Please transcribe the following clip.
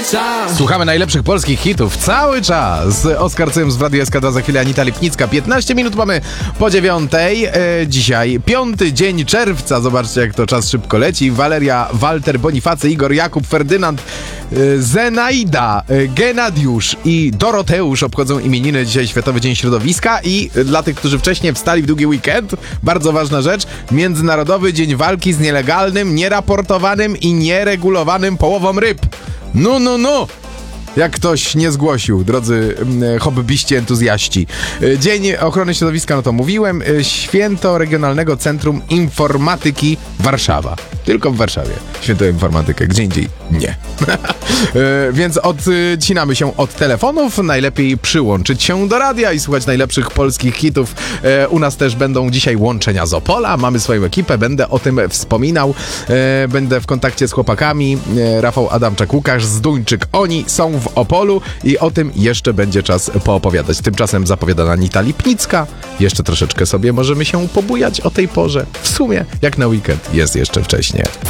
czas. Słuchamy najlepszych polskich hitów cały czas. Oskar Cyms w Radiu SK2, za chwilę Anita Lipnicka. 15 minut mamy po 9:00. Dzisiaj 5 dzień czerwca. Zobaczcie, jak to czas szybko leci. Waleria, Walter, Bonifacy, Igor, Jakub, Ferdynand, Zenaida, Genadiusz i Doroteusz obchodzą imieniny. Dzisiaj Światowy Dzień Środowiska i dla tych, którzy wcześniej wstali w długi weekend, bardzo ważna rzecz, Międzynarodowy Dzień Walki z nielegalnym, nieraportowanym i nieregulowanym połową ryb. No! Jak ktoś nie zgłosił, drodzy hobbyści, entuzjaści. Dzień Ochrony Środowiska, no to mówiłem. Święto Regionalnego Centrum Informatyki Warszawa. Tylko w Warszawie święto informatykę, gdzie indziej nie. Więc odcinamy się od telefonów. Najlepiej przyłączyć się do radia i słuchać najlepszych polskich hitów. U nas też będą dzisiaj łączenia z Opola. Mamy swoją ekipę, będę o tym wspominał. Będę w kontakcie z chłopakami. Rafał Adamczak, Łukasz Zduńczyk. Oni są w Opolu i o tym jeszcze będzie czas poopowiadać. Tymczasem zapowiadana Anita Lipnicka. Jeszcze troszeczkę sobie możemy się pobujać o tej porze. W sumie, jak na weekend, jest jeszcze wcześniej.